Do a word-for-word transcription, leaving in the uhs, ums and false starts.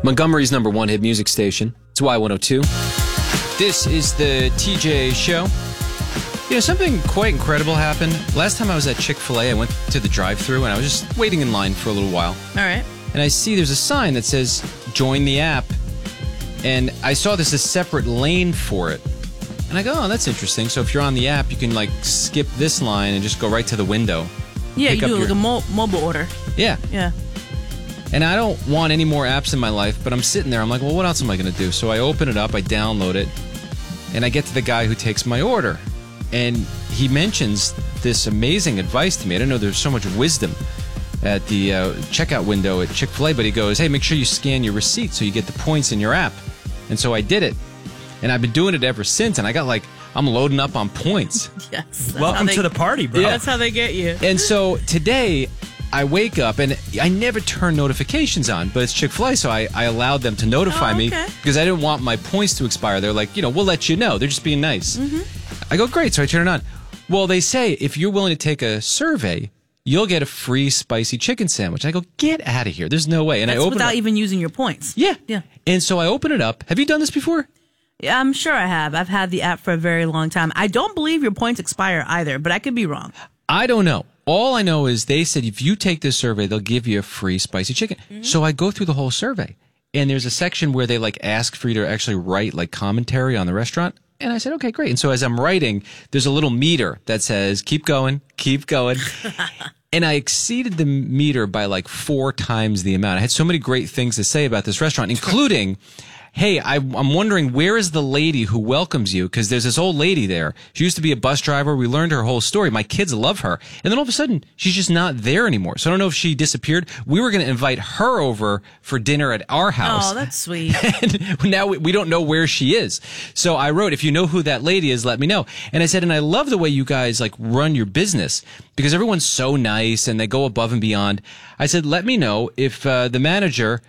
Montgomery's number one hit music station. It's Y one oh two. This is the T J Show. You know, something quite incredible happened. Last time I was at Chick-fil-A, I went to the drive-thru and I was just waiting in line for a little while. All right. And I see there's a sign that says, join the app. And I saw there's a separate lane for it. And I go, oh, that's interesting. So if you're on the app, you can, like, skip this line and just go right to the window. Yeah, you do your... like a mo- mobile order. Yeah. Yeah. And I don't want any more apps in my life, but I'm sitting there. I'm like, well, what else am I going to do? So I open it up, I download it, and I get to the guy who takes my order. And he mentions this amazing advice to me. I didn't know there's so much wisdom at the uh, checkout window at Chick-fil-A, but he goes, hey, make sure you scan your receipt so you get the points in your app. And so I did it. And I've been doing it ever since, and I got like, I'm loading up on points. Yes. Welcome they, to the party, bro. Yeah. That's how they get you. And so today, I wake up, and I never turn notifications on, but it's Chick-fil-A, so I, I allowed them to notify oh, okay. me because I didn't want my points to expire. They're like, you know, we'll let you know. They're just being nice. Mm-hmm. I go, great, so I turn it on. Well, they say if you're willing to take a survey, you'll get a free spicy chicken sandwich. I go, get out of here. There's no way. And That's I open without it up. even using your points. Yeah. Yeah. And so I open it up. Have you done this before? Yeah, I'm sure I have. I've had the app for a very long time. I don't believe your points expire either, but I could be wrong. I don't know. All I know is they said if you take this survey, they'll give you a free spicy chicken. Mm-hmm. So I go through the whole survey, and there's a section where they like ask for you to actually write like commentary on the restaurant. And I said, okay, great. And so as I'm writing, there's a little meter that says, keep going, keep going. And I exceeded the meter by like four times the amount. I had so many great things to say about this restaurant, including, hey, I, I'm wondering, where is the lady who welcomes you? Because there's this old lady there. She used to be a bus driver. We learned her whole story. My kids love her. And then all of a sudden, she's just not there anymore. So I don't know if she disappeared. We were going to invite her over for dinner at our house. Oh, that's sweet. And now we, we don't know where she is. So I wrote, if you know who that lady is, let me know. And I said, and I love the way you guys like run your business because everyone's so nice and they go above and beyond. I said, let me know if uh, the manager